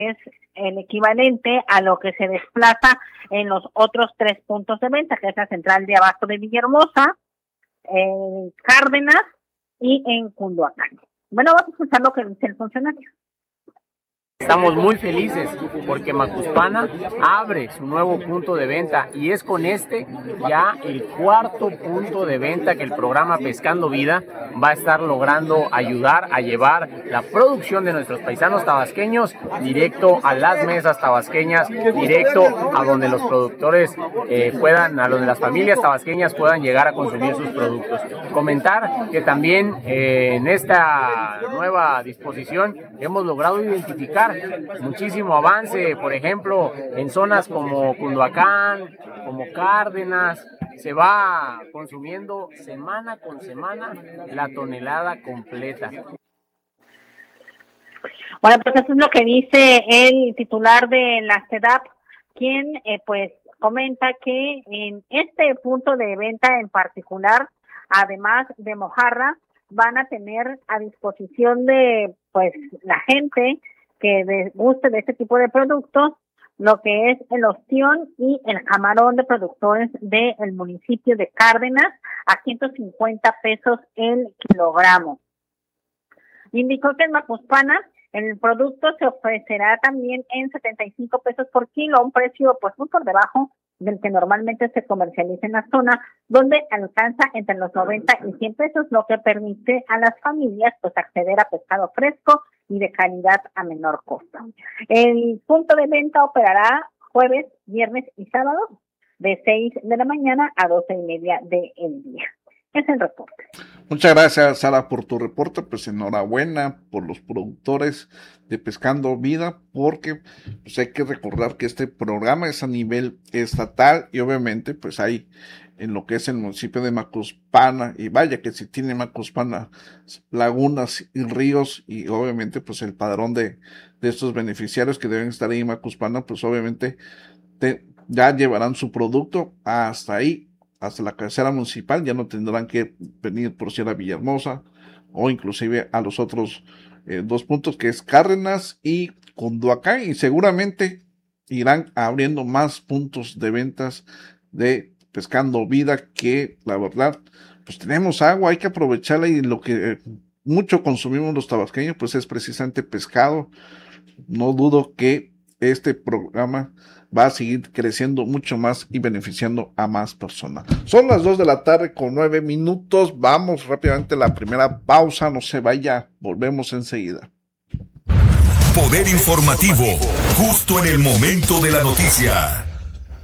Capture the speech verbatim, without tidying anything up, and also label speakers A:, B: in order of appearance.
A: es el equivalente a lo que se desplaza en los otros tres puntos de venta, que es la central de abasto de Villahermosa, en Cárdenas y en Cunduacán. Bueno, vamos a escuchar lo que dice el funcionario.
B: Estamos muy felices porque Macuspana abre su nuevo punto de venta y es con este ya el cuarto punto de venta que el programa Pescando Vida va a estar logrando ayudar a llevar la producción de nuestros paisanos tabasqueños directo a las mesas tabasqueñas, directo a donde los productores eh, puedan, a donde las familias tabasqueñas puedan llegar a consumir sus productos. Comentar que también eh, en esta nueva disposición hemos logrado identificar muchísimo avance, por ejemplo, en zonas como Cunduacán, como Cárdenas, se va consumiendo semana con semana la tonelada completa.
A: Bueno, pues eso es lo que dice el titular de la SEDAP, quien eh, pues comenta que en este punto de venta en particular, además de mojarra, van a tener a disposición de pues la gente que de, guste de este tipo de productos, lo que es el ostión y el camarón de productores del municipio de Cárdenas a ciento cincuenta pesos el kilogramo. Indicó que en Macuspana el producto se ofrecerá también en setenta y cinco pesos por kilo, un precio pues muy por debajo del que normalmente se comercializa en la zona, donde alcanza entre los noventa y cien pesos, lo que permite a las familias pues acceder a pescado fresco y de calidad a menor costo. El punto de venta operará jueves, viernes y sábado de seis de la mañana a doce y media del día. Es el reporte.
C: Muchas gracias, Sara, por tu reporte. Pues enhorabuena por los productores de Pescando Vida, porque pues hay que recordar que este programa es a nivel estatal y obviamente pues hay en lo que es el municipio de Macuspana, y vaya que si tiene Macuspana lagunas y ríos, y obviamente pues el padrón de, de estos beneficiarios que deben estar ahí en Macuspana, pues obviamente te, ya llevarán su producto hasta ahí, hasta la cabecera municipal, ya no tendrán que venir por Sierra Villahermosa o inclusive a los otros eh, dos puntos que es Cárdenas y Cunduacán, y seguramente irán abriendo más puntos de ventas de Pescando Vida, que la verdad pues tenemos agua, hay que aprovecharla, y lo que eh, mucho consumimos los tabasqueños pues es precisamente pescado. No dudo que este programa va a seguir creciendo mucho más y beneficiando a más personas. Son las dos de la tarde con nueve minutos. Vamos rápidamente a la primera pausa. No se vaya, volvemos enseguida.
D: Poder informativo, justo en el momento de la noticia.